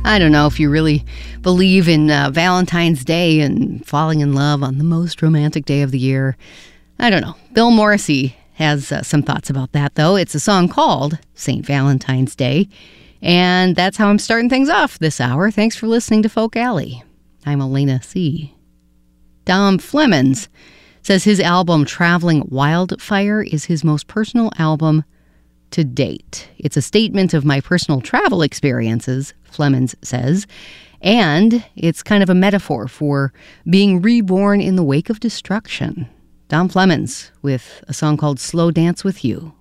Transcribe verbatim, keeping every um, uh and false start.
I don't know if you really believe in uh, Valentine's Day and falling in love on the most romantic day of the year. I don't know. Bill Morrissey has uh, some thoughts about that, though. It's a song called Saint Valentine's Day. And that's how I'm starting things off this hour. Thanks for listening to Folk Alley. I'm Elena C. Dom Flemons says his album Traveling Wildfire is his most personal album to date. It's a statement of my personal travel experiences, Flemons says, and it's kind of a metaphor for being reborn in the wake of destruction. Dom Flemons with a song called Slow Dance With You.